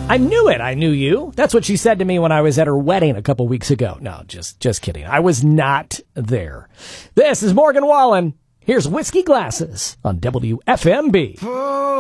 I knew it. I knew you. That's what she said to me when I was at her wedding a couple weeks ago. No, just kidding. I was not there. This is Morgan Wallen. Here's Whiskey Glasses on WFMB.